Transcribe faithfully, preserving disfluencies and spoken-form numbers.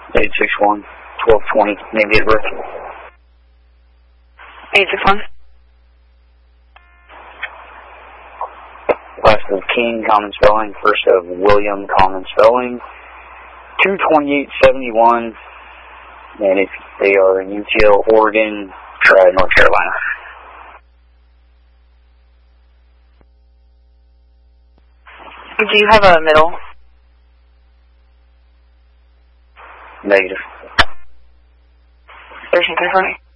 eight six one, twelve twenty, name date of birth. eight six one. Last of King, common spelling. First of William, common spelling. two twenty-eight seventy-one. And if they are in U T L, Oregon, try North Carolina. Do you have a middle? Negative. thirteen thirty-four.